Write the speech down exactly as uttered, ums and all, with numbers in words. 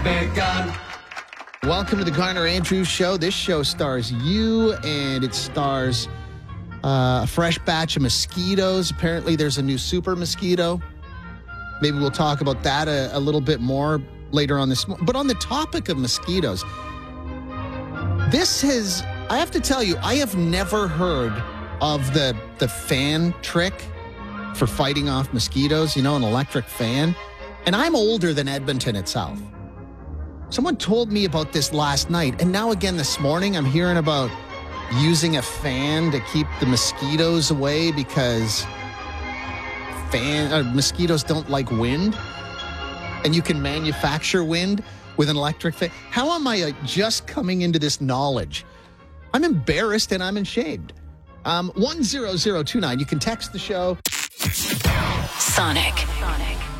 big gun. Welcome to the Garner Andrews Show. This show stars you, and it stars uh, a fresh batch of mosquitoes. Apparently, there's a new super mosquito. Maybe we'll talk about that a, a little bit more later on this. But on the topic of mosquitoes, this has, I have to tell you, I have never heard of the, the fan trick for fighting off mosquitoes, you know, an electric fan. And I'm older than Edmonton itself. Someone told me about this last night, and now again this morning I'm hearing about using a fan to keep the mosquitoes away because fan uh, mosquitoes don't like wind, and you can manufacture wind with an electric fan. How am I uh, just coming into this knowledge? I'm embarrassed and I'm ashamed. Um, one zero zero two nine. You can text the show. Sonic. Sonic.